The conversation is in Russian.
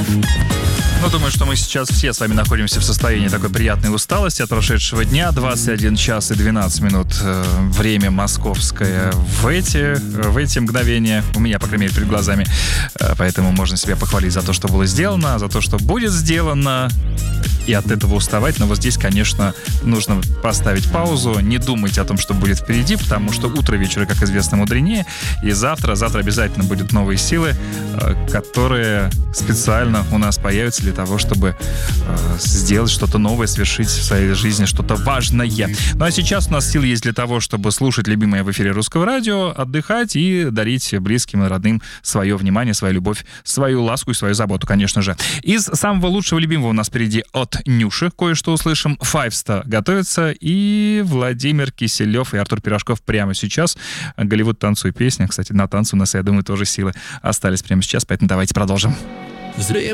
Ну, думаю, что мы сейчас все с вами находимся в состоянии такой приятной усталости от прошедшего дня. 21 час и 12 минут время московское в эти мгновения. У меня, по крайней мере, перед глазами. Поэтому можно себя похвалить за то, что было сделано, за то, что будет сделано. И от этого уставать. Но вот здесь, конечно, нужно поставить паузу, не думать о том, что будет впереди, потому что утро вечера, как известно, мудренее. И завтра обязательно будут новые силы, которые специально у нас появятся для того, чтобы сделать что-то новое, совершить в своей жизни что-то важное. Ну а сейчас у нас силы есть для того, чтобы слушать любимое в эфире Русского радио, отдыхать и дарить близким и родным свое внимание, свою любовь, свою ласку и свою заботу, конечно же. Из самого лучшего любимого у нас впереди от Нюши кое-что услышим. Файвста готовится, и Владимир Киселев и Артур Пирожков прямо сейчас. Голливуд «Танцуй» песня. Кстати, на танцы у нас, я думаю, тоже силы остались прямо сейчас, поэтому давайте продолжим. Зря